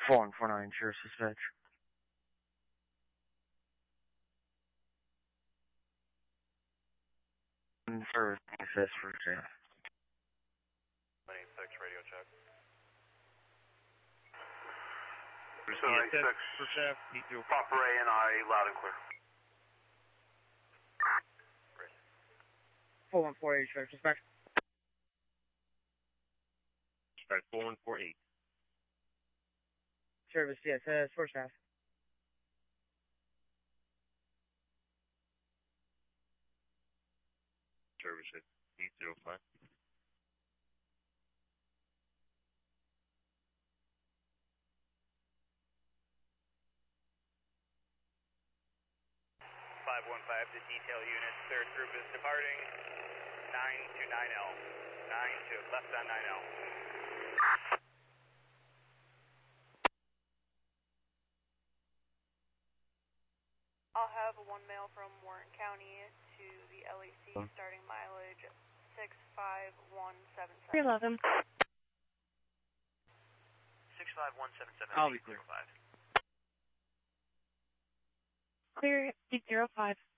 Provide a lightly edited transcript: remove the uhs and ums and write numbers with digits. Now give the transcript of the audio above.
4149, Sheriff's Dispatch. Service access for staff. 96 radio check. 96 for staff. Papa Ray and I, loud and clear. 4148, Sheriff's Dispatch. Dispatch 4148. Service CSS for staff. Service at 805. 515 to detail units. Third group is departing. 9 to 9L. 9 to left on 9L. I'll have one mail from Warren County to the LEC starting mileage 65177. 311. 65177. I'll be clear. Clear 805.